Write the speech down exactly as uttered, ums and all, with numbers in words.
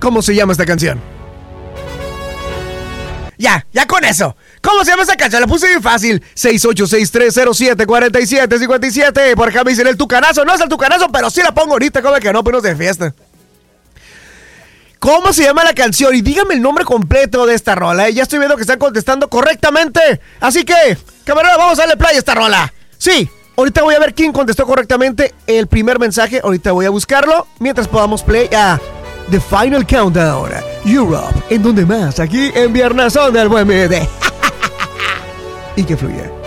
cómo se llama esta canción. Ya, ya con eso. ¿Cómo se llama esta canción? La puse bien fácil. seis ocho seis tres cero siete cuatro siete cinco siete. Por acá me dicen el tucanazo. No es el tucanazo, pero sí la pongo ahorita. Como que no, pero de fiesta. ¿Cómo se llama la canción? Y dígame el nombre completo de esta rola. ¿eh? Ya estoy viendo que están contestando correctamente. Así que, camarada, vamos a darle play a esta rola. Sí, ahorita voy a ver quién contestó correctamente el primer mensaje. Ahorita voy a buscarlo. Mientras podamos play a The Final Countdown Europe. En donde más, aquí en Viernes Son del Buen Mide. Y que fluya.